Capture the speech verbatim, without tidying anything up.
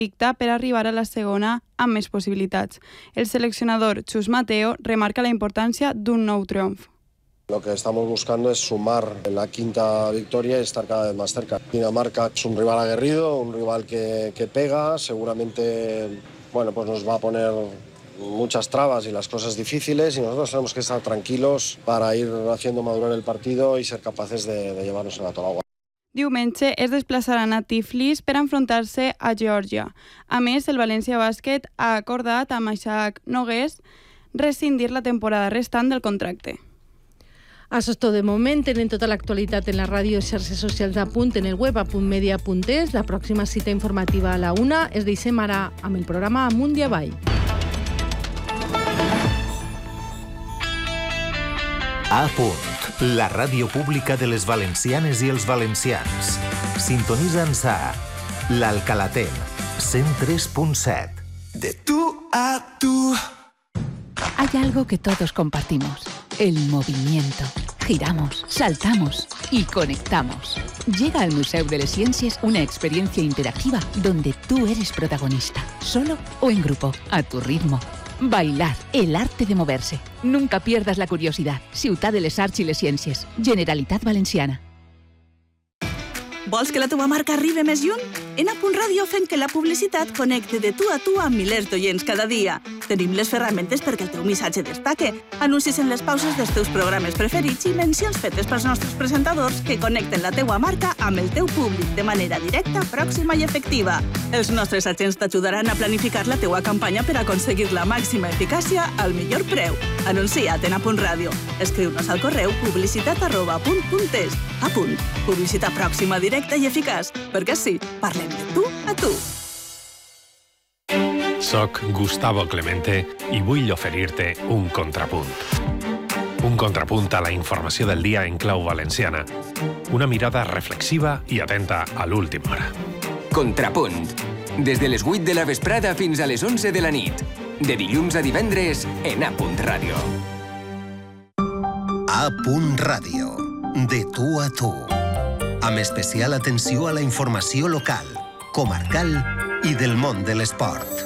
dicta per arribar a la segona amb més possibilitats. El seleccionador Chus Mateo remarca la importància d'un nou triomf. Lo que estamos buscando es sumar la quinta victoria y estar cada vez más cerca. Dinamarca es un rival aguerrido, un rival que, que pega, seguramente bueno, pues nos va a poner muchas trabas y las cosas difíciles y nosotros tenemos que estar tranquilos para ir haciendo madurar el partido y ser capaces de, de llevarnos en la tola. Diumenge es desplaçaran a Tiflis per enfrontar-se a Geòrgia. A més, el València Bàsquet ha acordat amb Isaac Nogués rescindir la temporada restant del contracte. Això és tot de moment. Tenen tota l'actualitat en la ràdio i xarxes socials a Punt, en el web a punt media punt es. La pròxima cita informativa a la una. Es deixem ara amb el programa Amunt i Avall. A Punt, la ràdio pública de les valencianes i els valencians. Sintonitza'ns a l'Alcalaten, cent tres punt set. De tú a tú. Hay algo que todos compartimos, el movimiento. Giramos, saltamos y conectamos. Llega al Museu de les Ciències una experiencia interactiva donde tú eres protagonista, solo o en grupo, a tu ritmo. Bailar, el arte de moverse. Nunca pierdas la curiosidad. Ciutat de les Arts i les Ciències. Generalitat Valenciana. Vols que la teva marca arribi més lluny? En A Punt Ràdio fem que la publicitat connecte de tu a tu amb milers d'oients cada dia. Tenim les ferramentes perquè el teu missatge destaque, anuncis en les pauses dels teus programes preferits i mencions fetes pels nostres presentadors que connecten la teua marca amb el teu públic de manera directa, pròxima i efectiva. Els nostres agents t'ajudaran a planificar la teua campanya per aconseguir la màxima eficàcia al millor preu. Anuncia't en A Punt Ràdio. Escriu-nos al correu publicitat arroba punt punt es. A Punt. Publicitat pròxima, directa i eficaç. Perquè sí, parlem de tu a tu. Soc Gustavo Clemente i vull oferir-te un contrapunt. Un contrapunt a la informació del dia en clau valenciana. Una mirada reflexiva i atenta a l'última hora. Contrapunt. Des de les vuit de la vesprada fins a les onze de la nit. De dilluns a divendres en A Punt Ràdio. A Punt Ràdio. De tu a tu. Amb especial atenció a la informació local, comarcal i del món de l'esport.